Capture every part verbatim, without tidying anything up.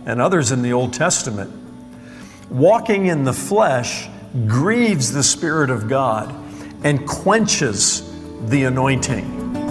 and others in the Old Testament. Walking in the flesh grieves the Spirit of God and quenches the anointing.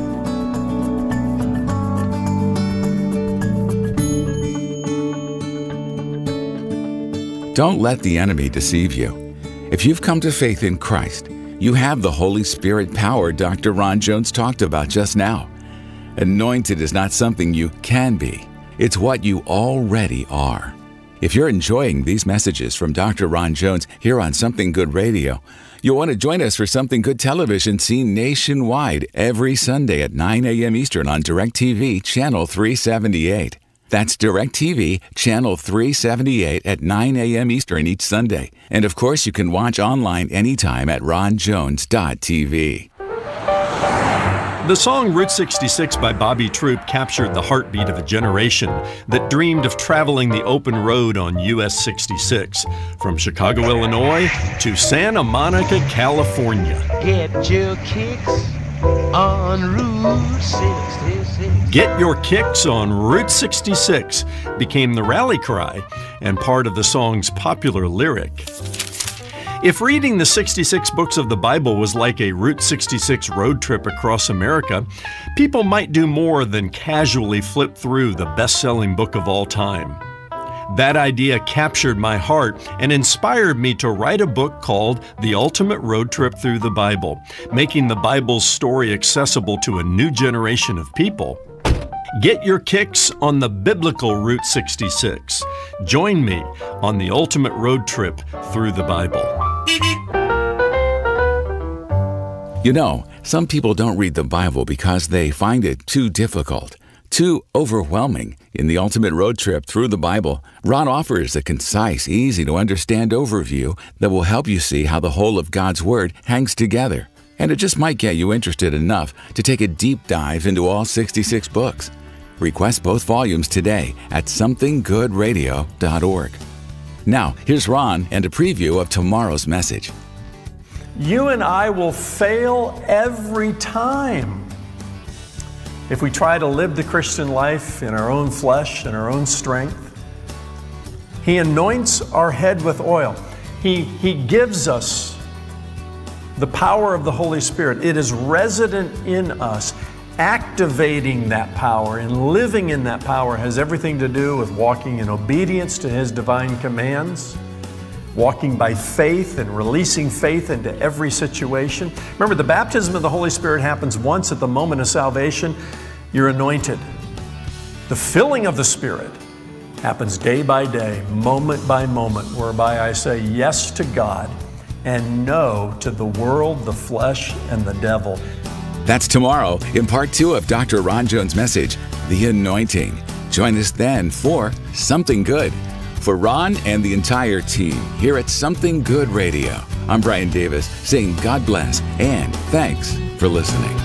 Don't let the enemy deceive you. If you've come to faith in Christ, you have the Holy Spirit power Doctor Ron Jones talked about just now. Anointed is not something you can be. It's what you already are. If you're enjoying these messages from Doctor Ron Jones here on Something Good Radio, you'll want to join us for Something Good Television seen nationwide every Sunday at nine a.m. Eastern on DirecTV Channel three seventy-eight. That's DirecTV Channel three seventy-eight at nine a.m. Eastern each Sunday. And of course, you can watch online anytime at ron jones dot t v. The song Route sixty-six by Bobby Troup captured the heartbeat of a generation that dreamed of traveling the open road on U S sixty-six from Chicago, Illinois to Santa Monica, California. Get your kicks on Route sixty-six. Get your kicks on Route sixty-six became the rally cry and part of the song's popular lyric. If reading the sixty-six books of the Bible was like a Route sixty-six road trip across America, people might do more than casually flip through the best-selling book of all time. That idea captured my heart and inspired me to write a book called The Ultimate Road Trip Through the Bible, making the Bible's story accessible to a new generation of people. Get your kicks on the biblical Route sixty-six. Join me on the ultimate road trip through the Bible. You know, some people don't read the Bible because they find it too difficult, too overwhelming. In the Ultimate Road Trip Through the Bible, Ron offers a concise, easy-to-understand overview that will help you see how the whole of God's Word hangs together. And it just might get you interested enough to take a deep dive into all sixty-six books. Request both volumes today at something good radio dot org. Now, here's Ron and a preview of tomorrow's message. You and I will fail every time if we try to live the Christian life in our own flesh and our own strength. He anoints our head with oil. He, he gives us the power of the Holy Spirit. It is resident in us. Activating that power and living in that power has everything to do with walking in obedience to His divine commands, walking by faith and releasing faith into every situation. Remember, the baptism of the Holy Spirit happens once at the moment of salvation. You're anointed. The filling of the Spirit happens day by day, moment by moment, whereby I say yes to God and no to the world, the flesh, and the devil. That's tomorrow in part two of Doctor Ron Jones' message, The Anointing. Join us then for Something Good. For Ron and the entire team here at Something Good Radio, I'm Brian Davis saying God bless and thanks for listening.